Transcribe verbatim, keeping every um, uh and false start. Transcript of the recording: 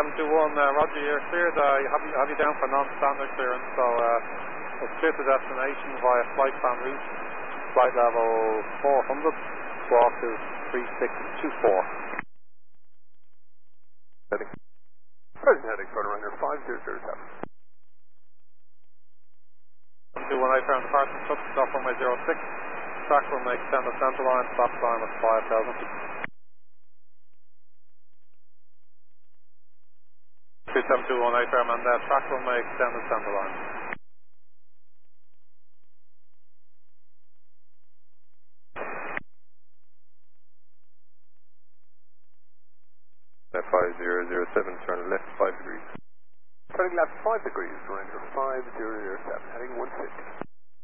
seven two one, uh, Roger, you're cleared. Uh, you have, you have you down for non-standard clearance, so uh, it's clear to destination via flight plan route. Flight level four hundred, squawk is three six two four. Heading. Present heading for runner five zero zero seven. two one eight around departure, stop, stop runway zero six. Track runway extend the center line, stop time at five thousand. two seven two one eight around and uh, track runway extend the center line. five zero zero seven, turn left five degrees. Turning left five degrees, Ranger five zero zero seven, heading one six.